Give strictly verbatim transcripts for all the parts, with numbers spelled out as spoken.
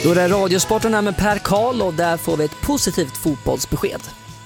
Då är det Radiosporten här med Per Karl och där får vi ett positivt fotbollsbesked.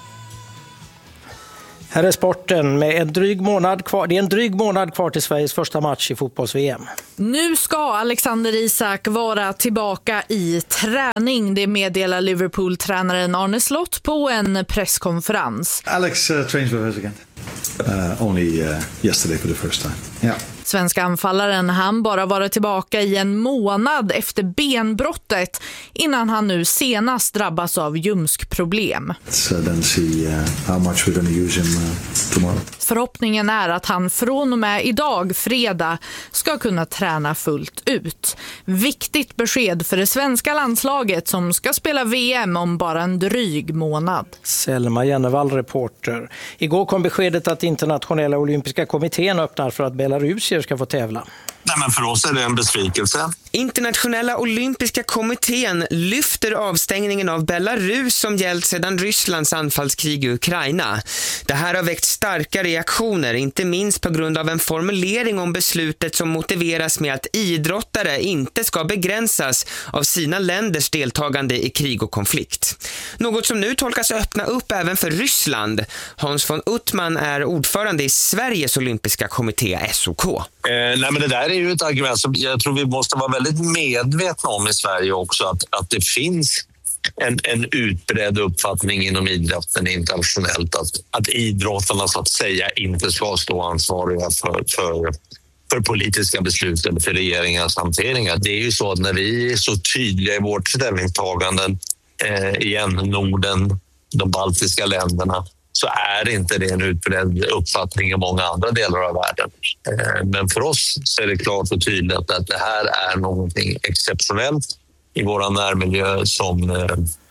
Här är sporten med en dryg månad kvar. Det är en dryg månad kvar till Sveriges första match i fotbolls-V M. Nu ska Alexander Isak vara tillbaka i träning. Det meddelar Liverpool-tränaren Arne Slott på en presskonferens. Alex uh, trains with us again. Uh, only uh, yesterday for the first time. Yeah. Svenska anfallaren han bara vara tillbaka i en månad efter benbrottet innan han nu senast drabbas av ljumskproblem. So then see uh, how much we're going to use him uh, tomorrow. Förhoppningen är att han från och med idag, fredag, ska kunna träna fullt ut. Viktigt besked för det svenska landslaget som ska spela V M om bara en dryg månad. Selma Jennevall, reporter. Igår kom beskedet att internationella olympiska kommittén öppnar för att Belarusier ska få tävla. Nej, men för oss är det en besvikelse. Internationella olympiska kommittén lyfter avstängningen av Belarus som gällt sedan Rysslands anfallskrig i Ukraina. Det här har väckt starka reaktioner, inte minst på grund av en formulering om beslutet som motiveras med att idrottare inte ska begränsas av sina länders deltagande i krig och konflikt. Något som nu tolkas öppna upp även för Ryssland. Hans von Uttman är ordförande i Sveriges olympiska kommitté S O K. Eh, nej, men det där är ju ett argument som jag tror vi måste vara väldigt medvetna om i Sverige också, att, att det finns en, en utbredd uppfattning inom idrotten internationellt att, att idrottarna så att säga inte ska stå ansvariga för, för, för politiska beslut eller för regeringens hanteringar. Det är ju så att när vi är så tydliga i vårt ställningstagande eh, igen, Norden, de baltiska länderna, så är inte det en utbredd uppfattning i många andra delar av världen. Men för oss så är det klart och tydligt att det här är någonting exceptionellt i vår närmiljö som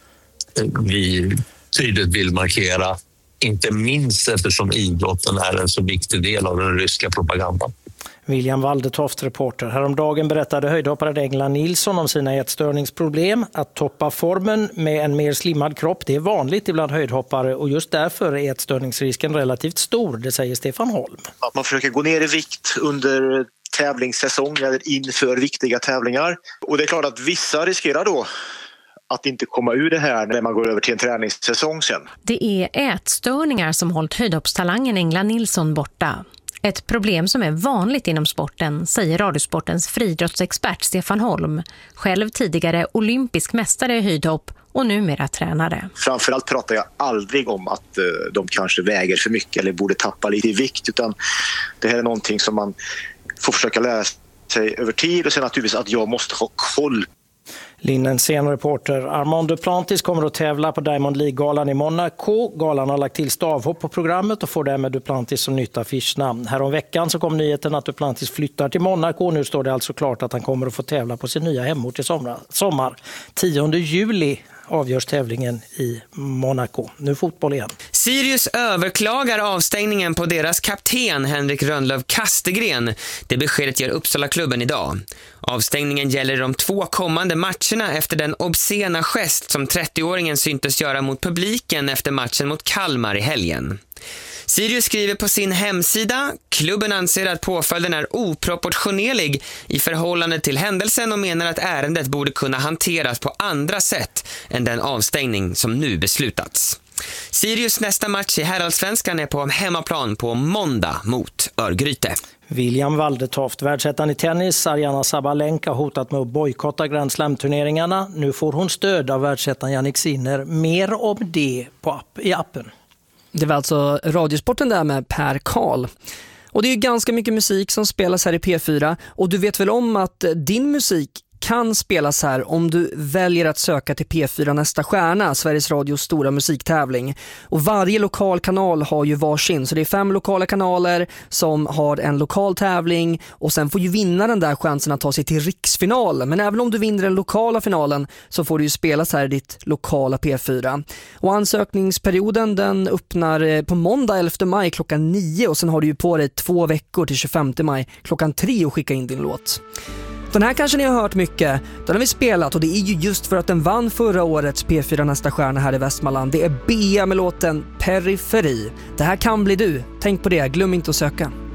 vi tydligt vill markera, inte minst eftersom idrotten är en så viktig del av den ryska propagandan. William Waldetoft, reporter. Häromdagen berättade höjdhopparen Engla Nilsson om sina ätstörningsproblem. Att toppa formen med en mer slimmad kropp, det är vanligt ibland höjdhoppare och just därför är ätstörningsrisken relativt stor, det säger Stefan Holm. Att man försöker gå ner i vikt under tävlingssäsong eller inför viktiga tävlingar. Och det är klart att vissa riskerar då att inte komma ur det här när man går över till en träningssäsong sen. Det är ätstörningar som hållit höjdhoppstalangen Engla Nilsson borta. Ett problem som är vanligt inom sporten, säger Radiosportens friidrottsexpert Stefan Holm, själv tidigare olympisk mästare i höjdhopp och numera tränare. Framförallt pratar jag aldrig om att uh, de kanske väger för mycket eller borde tappa lite i vikt, utan det här är någonting som man får försöka lära sig över tid och sen naturligtvis att jag måste ha koll. Linnens scenreporter Armand Duplantis kommer att tävla på Diamond League-galan i Monaco. Galan har lagt till stavhopp på programmet och får därmed Duplantis som nytt affischnamn. Här om veckan så kom nyheten att Duplantis flyttar till Monaco. Nu står det alltså klart att han kommer att få tävla på sin nya hemort i sommar. sommar. tionde juli avgörs tävlingen i Monaco. Nu fotboll igen. Sirius överklagar avstängningen på deras kapten Henrik Rönnlöv Kastegren. Det beskedet ger Uppsala-klubben idag. Avstängningen gäller de två kommande matcherna efter den obscena gest som trettioåringen syntes göra mot publiken efter matchen mot Kalmar i helgen. Sirius skriver på sin hemsida: klubben anser att påföljden är oproportionerlig i förhållande till händelsen och menar att ärendet borde kunna hanteras på andra sätt än den avstängning som nu beslutats. Sirius nästa match i herrallsvenskan är på hemmaplan på måndag mot Örgryte. William Waldetoft, världsettan i tennis, Ariana Sabalenka, hotat med att bojkotta Grand Slam-turneringarna. Nu får hon stöd av världsettan Jannik Sinner. Mer om det på app, i appen. Det var alltså Radiosporten där med Per Karl. Och det är ju ganska mycket musik som spelas här i P fyra. Och du vet väl om att din musik kan spelas här om du väljer att söka till P fyra Nästa stjärna, Sveriges Radios stora musiktävling. Och varje lokal kanal har ju varsin, så det är fem lokala kanaler som har en lokal tävling och sen får ju vinnaren där chansen att ta sig till riksfinalen. Men även om du vinner den lokala finalen så får du ju spelas här i ditt lokala P fyra. Och ansökningsperioden den öppnar på måndag elfte maj klockan nio och sen har du ju på dig två veckor till tjugofemte maj klockan tre och skicka in din låt. Den här kanske ni har hört mycket. Den har vi spelat och det är ju just för att den vann förra årets P fyra Nästa stjärna här i Västmanland. Det är Bea med låten Periferi. Det här kan bli du. Tänk på det, glöm inte att söka.